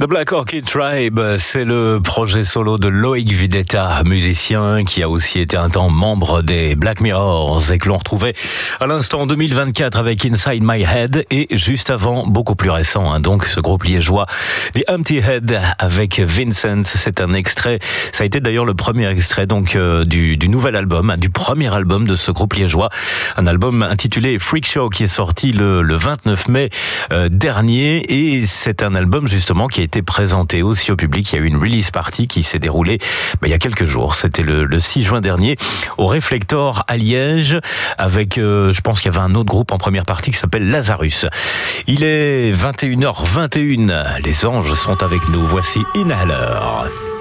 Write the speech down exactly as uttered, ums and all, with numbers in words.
The Black Orchid Tribe, c'est le projet solo de Loïc Videtta, musicien qui a aussi été un temps membre des Black Mirrors et que l'on retrouvait à l'instant en deux mille vingt-quatre avec Inside My Head et juste avant, beaucoup plus récent, hein, donc ce groupe liégeois, The Empty Head avec Vincent. C'est un extrait, ça a été d'ailleurs le premier extrait donc euh, du, du nouvel album, du premier album de ce groupe liégeois, un album intitulé Freak Show qui est sorti le, le vingt-neuf mai euh, dernier et c'est un album justement qui a été présenté aussi au public. Il y a eu une release party qui s'est déroulée ben, il y a quelques jours. C'était le, le six juin dernier au Reflector à Liège avec, euh, je pense qu'il y avait un autre groupe en première partie qui s'appelle Lazarus. Il est vingt et une heures vingt et une. Les anges sont avec nous. Voici Inhaler.